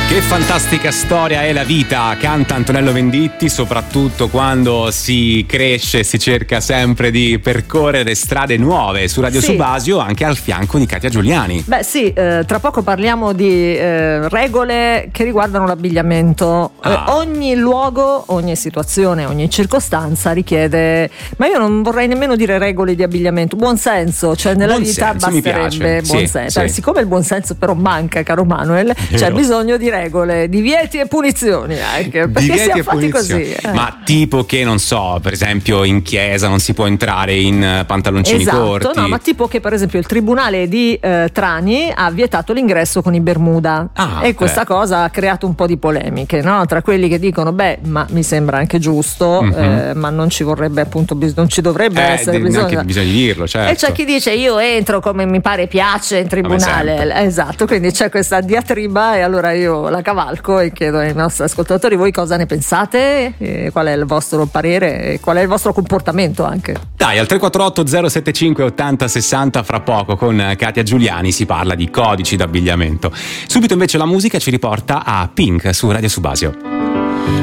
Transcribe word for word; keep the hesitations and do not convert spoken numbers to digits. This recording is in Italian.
Che fantastica storia è la vita, canta Antonello Venditti, soprattutto quando si cresce, si cerca sempre di percorrere strade nuove. Su Radio Sì. Subasio, anche al fianco di Katia Giuliani. Beh sì, eh, tra poco parliamo di eh, regole che riguardano l'abbigliamento. Ah. Eh, ogni luogo, ogni situazione, ogni circostanza richiede, ma io non vorrei nemmeno dire regole di abbigliamento, buon senso, cioè nella Buon vita senso, mi basterebbe piace. buon Sì, senso. sì. Eh, siccome il buon senso però manca, caro Manuel, c'è vero. bisogno di regole, divieti e punizioni anche, perché Divieti siamo e fatti punizioni. così. eh. Ma tipo che, non so, per esempio in chiesa non si può entrare in eh, pantaloncini Esatto, corti. no, ma tipo che per esempio il tribunale di eh, Trani ha vietato l'ingresso con i Bermuda Ah, e questa eh. cosa ha creato un po' di polemiche, no? Tra quelli che dicono beh, ma mi sembra anche giusto, Mhm. eh, ma non ci vorrebbe appunto bis- non ci dovrebbe Eh, essere de- bisogno. neanche bisogna dirlo, certo. E c'è chi dice io entro come mi pare piace in tribunale, sempre. esatto, quindi c'è questa diatriba e allora io la cavalco e chiedo ai nostri ascoltatori voi cosa ne pensate, e qual è il vostro parere e qual è il vostro comportamento anche. Dai, al tre quattro otto zero sette cinque ottanta sessanta fra poco con Katia Giuliani si parla di codici d'abbigliamento. Subito invece la musica ci riporta a Pink su Radio Subasio.